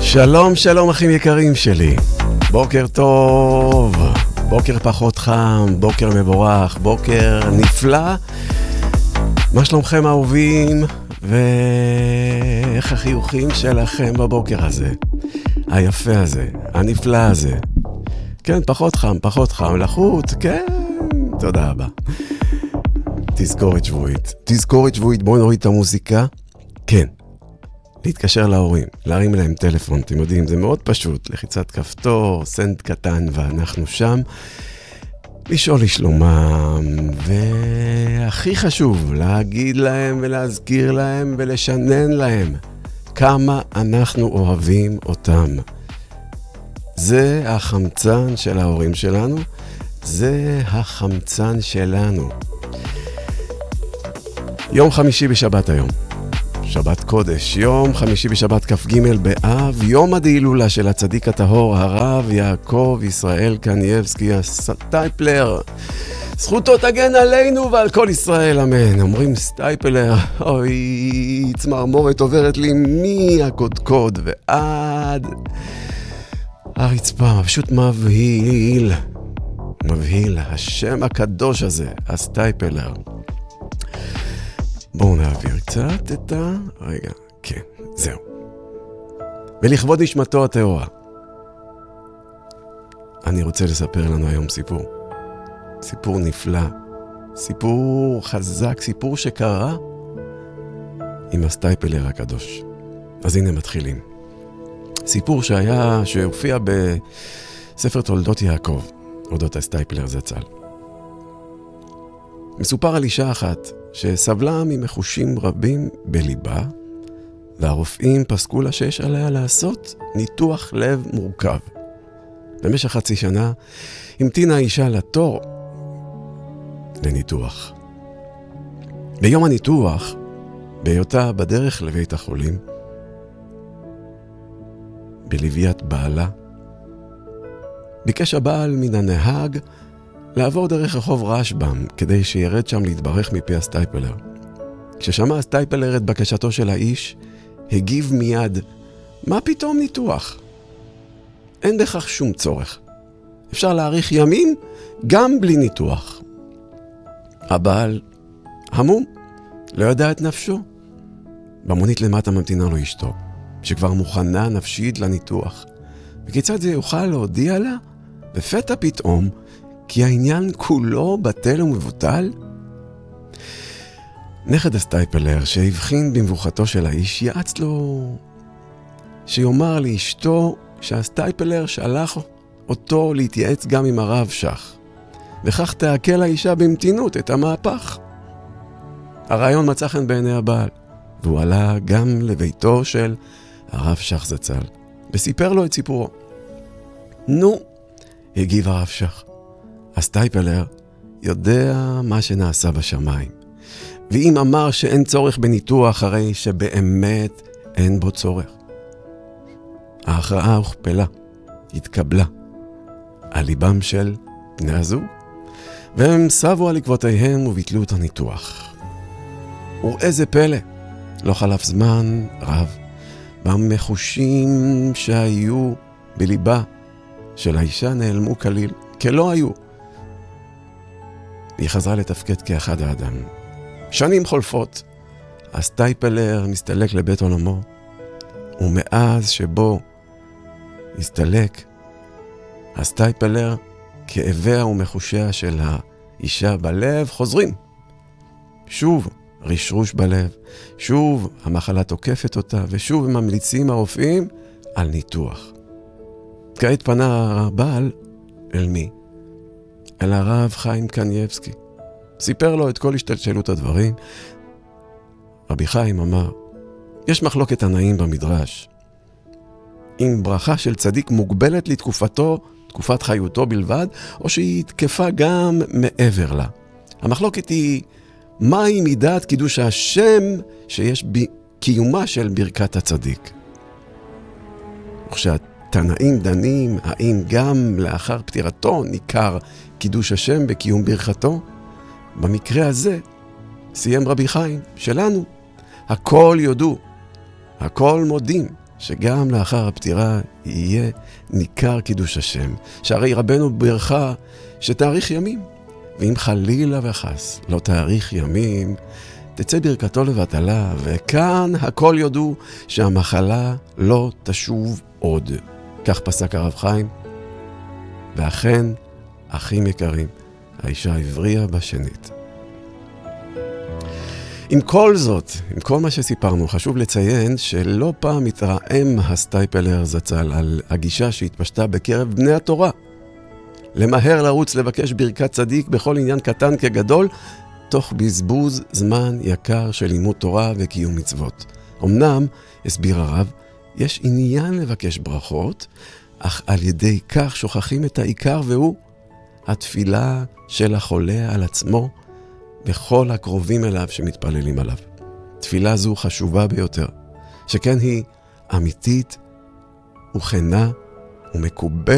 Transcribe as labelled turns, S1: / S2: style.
S1: שלום, שלום אחים יקרים שלי. בוקר טוב, בוקר פחות חם, בוקר מבורך, בוקר נפלא. מה שלומכם אהובים? ואיך החיוכים שלכם בבוקר הזה? היפה הזה, הנפלא הזה. כן, פחות חם, לחוץ, כן, תודה רבה. תזכורת שבועית, בואו נוריד את המוזיקה. כן. להתקשר להורים, להרים להם טלפון, אתם יודעים, זה מאוד פשוט, לחיצת כפתור, סנד קטן ואנחנו שם, לשאול לשלומם, והכי חשוב, להגיד להם ולהזכיר להם ולשנן להם כמה אנחנו אוהבים אותם. זה החמצן של ההורים שלנו, זה החמצן שלנו. יום חמישי בשבת היום. שבת קודש, יום חמישי בשבת כ"ג באב, יום הדהילולה של הצדיק הטהור, הרב יעקב ישראל קנייבסקי הסטייפלר. זכותו תגן עלינו ועל כל ישראל, אמן. אומרים סטייפלר, אוי, צמרמורת עוברת לי מהקודקוד ועד הרצפה, פשוט מבהיל, השם הקדוש הזה, הסטייפלר. בואו נעביר קצת את רגע, כן, זהו. ולכבוד נשמתו הטהורה. אני רוצה לספר לנו היום סיפור. סיפור נפלא, סיפור חזק, סיפור שקרה עם הסטייפלר הקדוש. אז הנה מתחילים. סיפור שהופיע בספר תולדות יעקב, אודות הסטייפלר זצ"ל. מסופר על אישה אחת שסבלה ממחושים רבים בליבה, והרופאים פסקו לה שיש עליה לעשות ניתוח לב מורכב. במשך חצי שנה המתינה האישה לתור לניתוח. ביום הניתוח, בהיותה בדרך לבית החולים, בלוויית בעלה, ביקש הבעל מן הנהג לעבור דרך רחוב רשב"ם כדי שירד שם להתברך מפי הסטייפלר. כששמע הסטייפלר את בקשתו של האיש, הגיב מיד, מה פתאום ניתוח? אין בכך שום צורך. אפשר להאריך ימים גם בלי ניתוח. הבעל המום, לא ידע את נפשו. במונית למטה ממתינה לו אשתו, שכבר מוכנה נפשית לניתוח. וכיצד זה יוכל להודיע לה? בפתע פתאום, כי העניין כולו בטל ומבוטל? נכד הסטייפלר שהבחין במבוכתו של האיש יעץ לו שיאמר לאשתו שהסטייפלר שלח אותו להתייעץ גם עם הרב שך, וכך תעכל האישה במתינות את המהפך. הרעיון מצא חן בעיני הבעל, והוא עלה גם לביתו של הרב שך זצ"ל וסיפר לו את סיפורו. נו, הגיב הרב שך, הסטייפלר יודע מה שנעשה בשמיים, ואם אמר שאין צורך בניתוח, הרי שבאמת אין בו צורך. ההכרעה הוכפלה, התקבלה על ליבם של בני הזוג, והם סבו על עקבותיהם וביטלו את הניתוח. ואיזה פלא, לא חלף זמן רב, במחושים שהיו בליבה של האישה נעלמו כליל, כלא היו. היא חזרה לתפקד כאחד האדם. שנים חולפות, הסטייפלר מסתלק לבית עולמו, ומאז שבו הסתלק, הסטייפלר, כאביה ומחושיה של האישה בלב חוזרים. שוב רשרוש בלב, שוב המחלה תוקפת אותה, ושוב הם ממליצים הרופאים על ניתוח. כעת פנה הבעל אל מי? אל הרב חיים קנייבסקי. סיפר לו את כל השתלשלות הדברים. רבי חיים אמר, יש מחלוקת תנאים במדרש. אם ברכה של צדיק מוגבלת לתקופתו, תקופת חיותו בלבד, או שהיא תקפה גם מעבר לה. המחלוקת היא, מהי מידת קידוש השם שיש בקיומה של ברכת הצדיק? וכשהתנאים דנים, האם גם לאחר פטירתו ניכר קידוש השם בקיום ברכתו? במקרה הזה, סיים רבי חיים שלנו, הכל יודו, הכל מודים, שגם לאחר הפטירה יהיה ניכר קידוש השם, שהרי רבנו ברכה שתאריך ימים, ואם חלילה וחס לא תאריך ימים, תצא ברכתו לבטלה, וכאן הכל יודו שהמחלה לא תשוב עוד. כך פסק הרב חיים, ואכן, אחים יקרים, האישה הבריאה בשנית. עם כל זאת, עם כל מה שסיפרנו, חשוב לציין שלא פעם התרעם הסטייפלר זצ"ל על הגישה שהתפשטה בקרב בני התורה. למהר לרוץ לבקש ברכת צדיק בכל עניין קטן כגדול, תוך בזבוז זמן יקר של לימוד תורה וקיום מצוות. אמנם, הסביר הרב, יש עניין לבקש ברכות, אך על ידי כך שוכחים את העיקר, והוא התפילה של החולה על עצמו וכל הקרובים אליו שמתפללים עליו. תפילה זו חשובה ביותר, שכן היא אמיתית וכנה ומקובלת